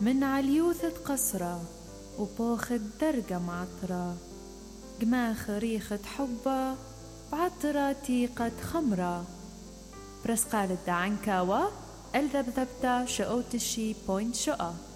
من عليوثة قصرة وبوخد درجة معطرة، قماخ ريخة حبة بعطرة تيقة خمرة. برسقال الدعنكاوة الذبذبتا شقوتشي بوينت شقة.